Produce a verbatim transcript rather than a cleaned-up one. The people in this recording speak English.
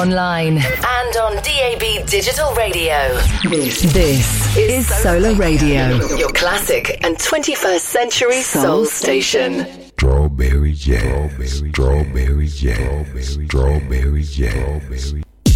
online, and on D A B Digital Radio. This, this is Solar Radio, your classic and twenty-first century soul station. Strawberry jazz, strawberry jazz, strawberry jazz, strawberry jazz.